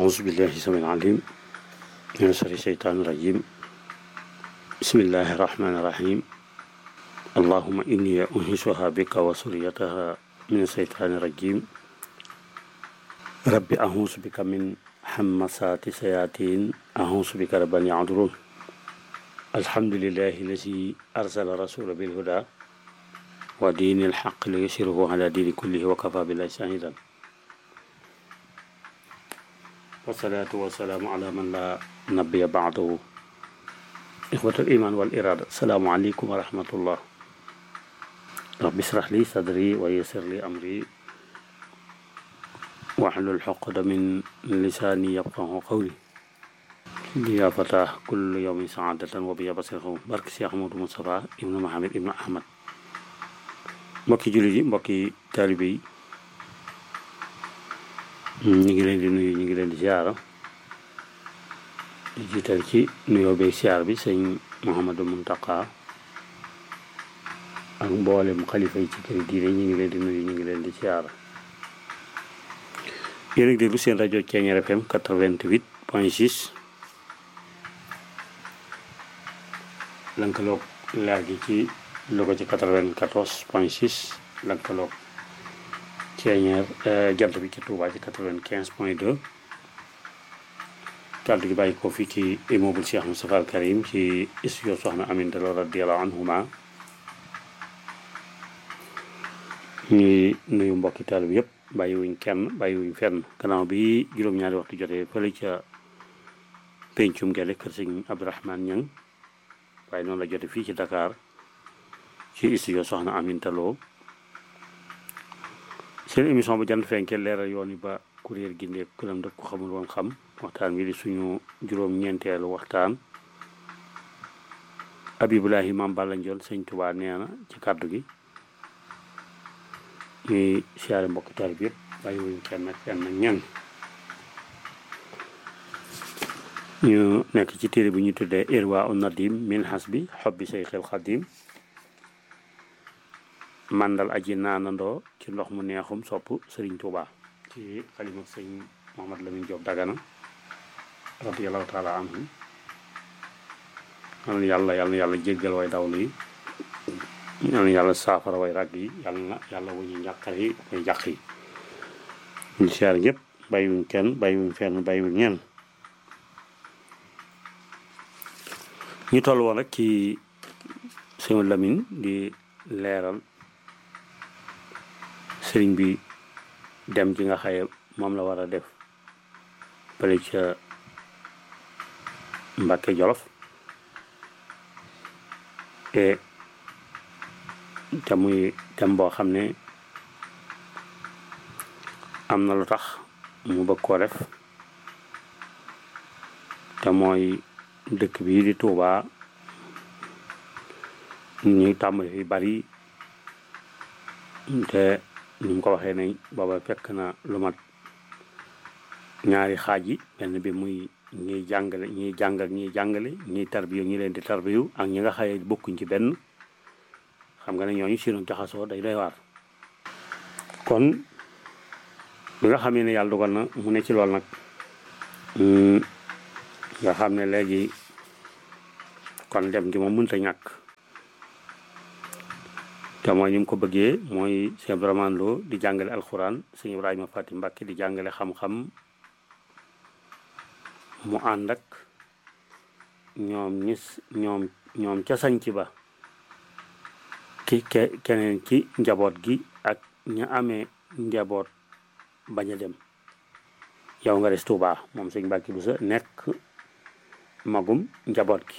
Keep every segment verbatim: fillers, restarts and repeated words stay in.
أعوذ بالله السميع العليم من شر الشيطان الرجيم بسم الله الرحمن الرحيم اللهم إني أنهشها بك وسريتها من الشيطان الرجيم رب أعوذ بك من همسات الشياطين أعوذ بك رب أن يحضرون الحمد لله الذي أرسل رسوله بالهدى ودين الحق ليشره على دين كله وكفى بالله شهيدا والصلاة والسلام على من لا نبي بعده إخوة الإيمان والإرادة السلام عليكم ورحمة الله رب اشرح لي صدري ويسر لي أمري واحلل عقدة من لساني يفقهوا قولي يا فتاه كل يوم سعادة وبيا بصيرهم بارك Cheikh Ahmadou Moustapha ibnu Mohamed ibnu Ahmad mbokki jullit yi mbokki taalibe yi ñu ngi leen di nuyu ñu ngi leen di ziara di jiital ci nuyoo beeg ziar bi sëñ Mouhamadou Mountakha ak mboolem xalifa yi ci kër diine ñu ngi leen di nuyu ñu ngi leen di ziara yéen a ngi déglu seen rajo Thiéniere F M quatre-vingt-huit point six lënkaloog leer gi ci Louga ci quatre-vingt-quatorze point six lënkaloog Thiéniere jant bi ci Touba ci quatre-vingt-quinze point deux kàddu gi bàyyi ko fii ci immeuble Cheikh Moustapha Al Karim ci studio Soxna Aminta Lo radiyallahu anhuma ñuy nuyu mbokki taalibe bi yëpp bàyyiwuñ kenn bàyyiwuñ fenn gannaaw bi juróom-ñaari waxtu jotee fële ca pencum Gele kër sëñ Abdourahmane Niang waaye noonu la jote fii ci Dakar ci studio Soxna Aminta Lo seen émission bu jant fenke leeral yoon yi ba kuréel gi nekk këram daf ko xamul woon xam waxtaan wi di suñu juróom-ñeenteelu waxtaan Abibulahi Maam Balla Ndiol sëñ Tuubaa nee na ci kàddu gi ñuy siyaare mbokki taalibe bi yëpp bàyyi wuñ kenn ak kenn ak ñenn ñu nekk ci téere bi ñu tuddee Irwa un Nadim min hasbi hubbi Seyxil Xadim mandal aji naanandoo ci ndox mu neexum sopp Serigne Touba ci xalima sëñ Mouhamad Lamine Diop Dagana radiyallahu taala anhu yal na yàlla yal na yàlla jéggal way dawlu yi yal na yàlla saafara way ràgg yi yal na yàlla wuñu njàqare yi koy jàq yi ñu siyaar ñëpp bàyyiwuñ kenn bàyyiwuñ fenn bàyyiwuñ ñenn ñu toll woon rek ci sëñ Lamine di leeral sëriñ bi dem ji nga xaye moom la war a def bële ca Mbàkke Jolof te te muy dem boo xam ne am na lu tax mu bëgg koo def te mooy dëkk bii di Touba ñuy tàmbali fi bari te ni mu ko waxee ne booba fekk na lu mat ñaari xaaj yi benn bi muy ñiy jàngale ñiy jàng ak ñiy jàngale ñiy tarbiyu ñi leen di tarbiyu ak ñi nga xaye bokkuñ ci benn xam nga ne ñooñu sinon jaxasoo day doy waar kon bi nga xamee ne yàlla dogal na mu ne ci lool nag nga xam ne léegi kon dem gi moom mënta ñàkk te mooy ni mu ko bëggee mooy sëñ Abdourahmane Lo di jàngale alxuraan sëñ Ibrahima Fati Mbàkke di jàngale xam-xam mu ànd ak ñoom ñi ñoom ñoom ca sañci ba ki ke keneen ci njaboot gi ak ña amee njaboot bañ a dem yow nga des Touba moom sëñ Mbàkke bu sa nekk magum njaboot gi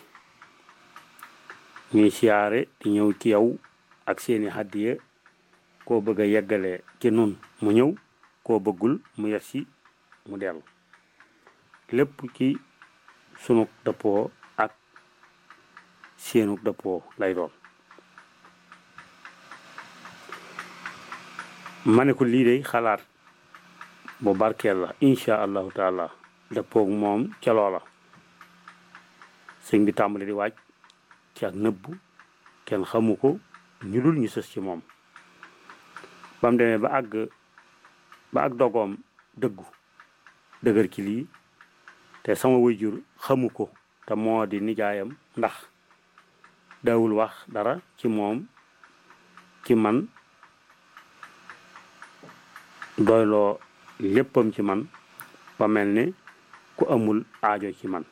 ñuy siyaare di ñëw ci yow ak seeni hàddiya koo bëgg a yeggale ci nun mu ñëw koo bëggul mu yegg si mu dellu lépp ci sunug dëppoo ak seenug dëppoo lay doon ma ne ko lii de xalaat bu barkeel la incha allahu taala dëppoog moom ca loola sëñ bi tàmbali di waaj ci ak nëbbu kenn xamu ko ñu dul ñu sës ci moom ba mu demee ba àgg ba ak dogoom dëggu dëgër ci lii te sama waajur xamu ko te moo di nijaayam ndax daawul wax dara ci moom ci man doyloo léppam ci man ba mel ni ku amul aajo ci man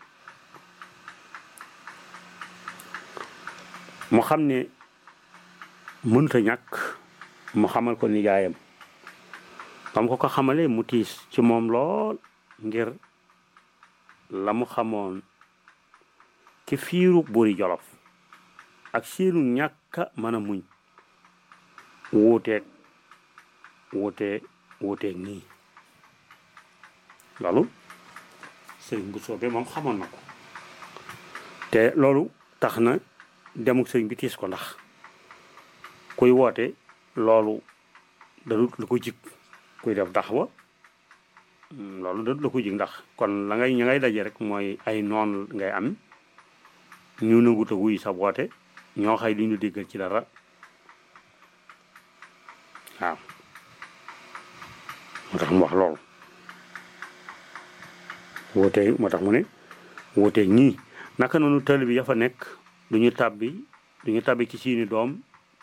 mu xam ne mënta ñàkk mu xamal ko nijaayam bam ko ko xamalee mu tiis ci moom lool ngir la mu xamoon ci fiiru buuri Jolof ak seenu ñàkka mën a muñ wuuteeg wuutee wuuteeg nii loolu sëriñ bu soobee moom xamoon na ko te loolu tax na demuk sëriñ bi tiis ko ndax kuy woote loolu dadut la ko jig kuy def daxwa loolu dadut la ko jig ndax kon la ngay ña ngay daje rek mooy ay noon ngay am ñu nangut a wuy sa woote ñoo xay li ñu déggal ci dara waaw moo tax mu wax loolu wootee moo tax mu ne wootee ñii naka noonu tali bi ya fa nekk duñu tàbbi duñu tàbbi ci seeni doom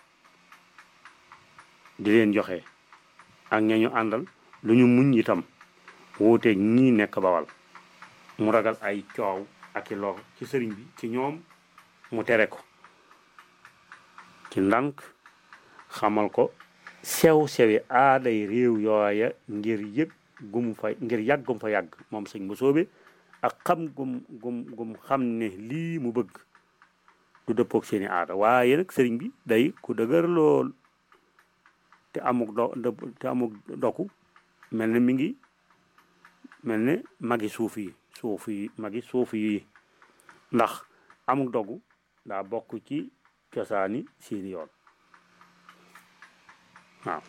di leen joxe ak ña ñu àndal lu ñu muñ itam wootee ñii nekk Bawal mu ragal ay coow ak i lor ci sëriñ bi ci ñoom mu tere ko ci ndànk xamal ko sew sewi aaday réew yooya ngir yëg gum fa ngir yàgg gum fa yàgg moom sëñ bu soobe ak xam gum gum gum xam ne lii mu bëgg du dëppoog seeni aada waaye nag sëriñ bi day ku dëgër lool te amuk do te amuk doku mel ne mi ngi mel ne magi suuf yi suuf yi magi suuf yi ndax amuk dogu daa bokk ci cosaani seeni yoon waaw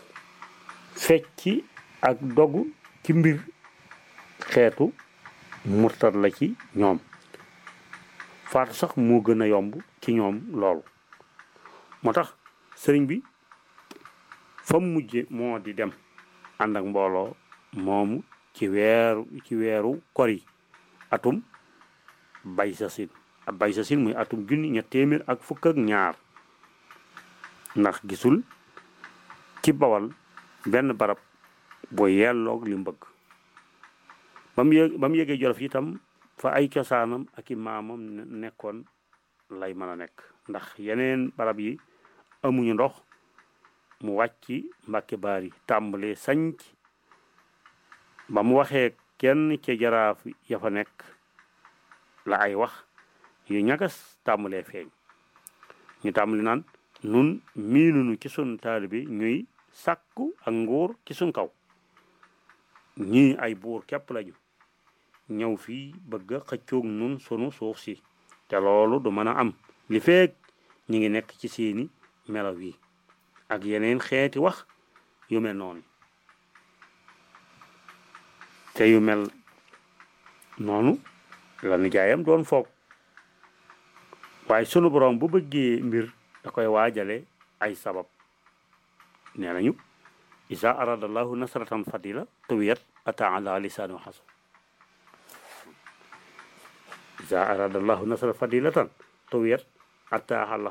fecci ak dogu ci mbir xeetu murtat la ci ñoom faatu sax moo gën a yomb ci ñoom loolu moo tax sëriñ bi fa mujje moo di dem ànd ak mbooloo moomu ci weeru ci weeru kori atum bay sa sin ab bay sa sin muy atum junni ñett téeméer ak fukk ak ñaar ndax gisul ci Bawal benn barab boo yelloog li mu bëgg ba mu yëg ba mu yëgee Jolof itam fa ay cosaanam ak i maamam nekkoon lay mën a nekk ndax yeneen barab yi amuñu ndox mu wàcc Mbàkke Baari tàmbalee sañc ba mu waxee kenn ca jaraaf ya fa nekk la ay wax yu ñagas tàmbalee feeñ ñu tàmbali naan nun miinunu ci sun taalibe ñuy sàkku ak nguur ci sun kaw ñii ay buur képp lañu ñëw fii bëgg a xëccoog nun sunu suuf si te loolu du mën a am li feek ñi ngi nekk ci seeni melaw yi ak yeneen xeeti wax yu mel noonu te yu mel noonu la nijaayam doon foog waaye sunu borom bu bëggee mbir da koy waajale ay sabab nee nañu isa aradallahu nasratan fadila tuwiyat ata ala lisaanu xasan isa aradallahu nasratan fadilatan tuwiyat ata ala